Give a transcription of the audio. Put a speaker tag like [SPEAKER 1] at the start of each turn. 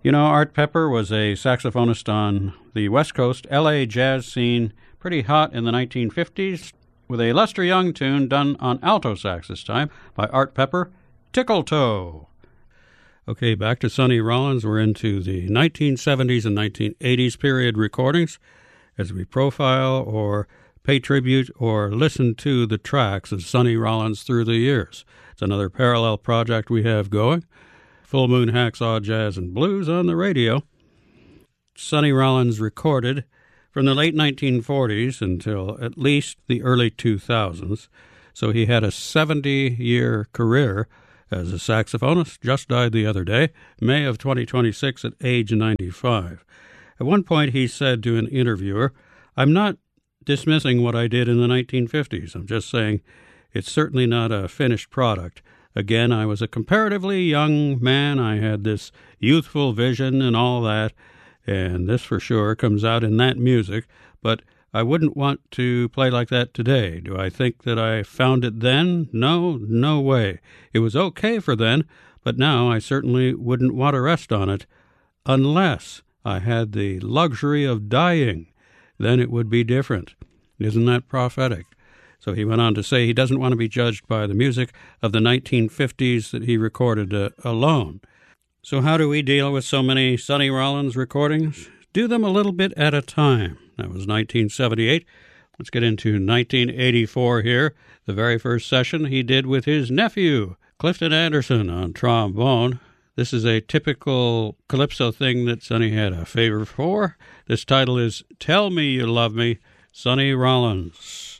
[SPEAKER 1] You know, Art Pepper was a saxophonist on the West Coast LA jazz scene, pretty hot in the 1950s, with a Lester Young tune done on alto sax this time by Art Pepper, Tickle Toe. Okay, back to Sonny Rollins. We're into the 1970s and 1980s period recordings as we profile or pay tribute or listen to the tracks of Sonny Rollins through the years. It's another parallel project we have going. Full Moon Hacksaw Jazz and Blues on the radio. Sonny Rollins recorded from the late 1940s until at least the early 2000s, so he had a 70-year career as a saxophonist. Just died the other day, May of 2026 at age 95. At one point he said to an interviewer, "I'm not dismissing what I did in the 1950s. I'm just saying it's certainly not a finished product. Again, I was a comparatively young man. I had this youthful vision and all that, and this for sure comes out in that music, but I wouldn't want to play like that today. Do I think that I found it then? No way. It was okay for then, but now I certainly wouldn't want to rest on it unless I had the luxury of dying. Then it would be different." Isn't that prophetic? So he went on to say he doesn't want to be judged by the music of the 1950s that he recorded alone. So how do we deal with so many Sonny Rollins recordings? Do them a little bit at a time. That was 1978. Let's get into 1984 here. The very first session he did with his nephew, Clifton Anderson, on trombone. This is a typical calypso thing that Sonny had a favor for. This title is Tell Me You Love Me, Sonny Rollins.